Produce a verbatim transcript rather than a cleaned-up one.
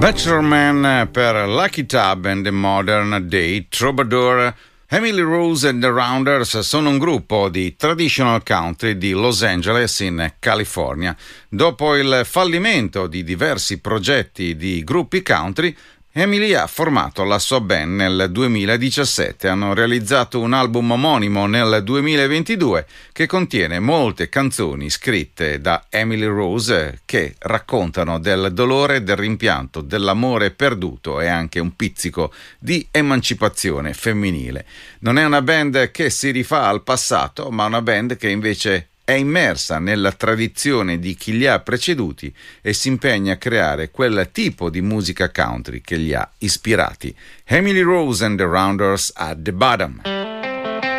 Bachelor Man per Lucky Tub and the Modern Day Troubadour. Emily Rose and the Rounders sono un gruppo di traditional country di Los Angeles in California. Dopo il fallimento di diversi progetti di gruppi country, Emily ha formato la sua band nel duemiladiciassette. Hanno realizzato un album omonimo nel duemilaventidue che contiene molte canzoni scritte da Emily Rose che raccontano del dolore, del rimpianto, dell'amore perduto e anche un pizzico di emancipazione femminile. Non è una band che si rifà al passato, ma una band che invece è immersa nella tradizione di chi li ha preceduti e si impegna a creare quel tipo di musica country che li ha ispirati. Emily Rose and the Rounders at the Bottom.